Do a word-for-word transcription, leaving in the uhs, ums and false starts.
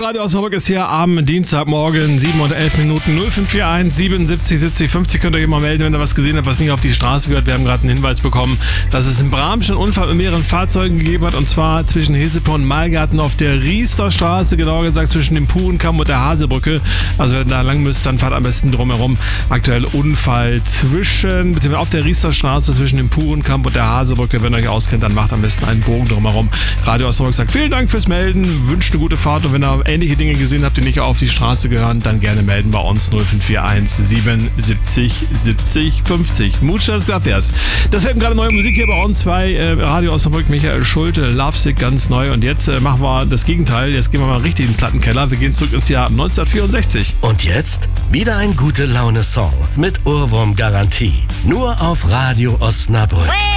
Radio Osnabrück ist hier am Dienstagmorgen, sieben und elf Minuten, null fünf vier eins siebenundsiebzig siebzig fünfzig. Könnt ihr euch mal melden, wenn ihr was gesehen habt, was nicht auf die Straße gehört. Wir haben gerade einen Hinweis bekommen, dass es in Bramsch einen Unfall mit mehreren Fahrzeugen gegeben hat, und zwar zwischen Hesepe und Malgarten auf der Riester-Straße, genauer gesagt zwischen dem Purenkamm und der Hasebrücke. Also wenn ihr da lang müsst, dann fahrt am besten drumherum. Aktuell Unfall zwischen, beziehungsweise auf der Riester-Straße zwischen dem Purenkamm und der Hasebrücke. Wenn ihr euch auskennt, dann macht am besten einen Bogen drumherum. Radio Osnabrück sagt vielen Dank fürs Melden, wünscht eine gute Fahrt, und wenn ihr ähnliche Dinge gesehen habt, die nicht auf die Straße gehören, dann gerne melden bei uns null fünf vier eins siebenundsiebzig siebzig fünfzig. Muchas gracias. Das wird gerade neue Musik hier bei uns bei äh, Radio Osnabrück. Michael Schulte, Lovesick, ganz neu. Und jetzt äh, machen wir das Gegenteil. Jetzt gehen wir mal richtig in den Plattenkeller. Wir gehen zurück ins Jahr neunzehnhundertvierundsechzig. Und jetzt wieder ein gute Laune-Song mit Ohrwurm-Garantie. Nur auf Radio Osnabrück.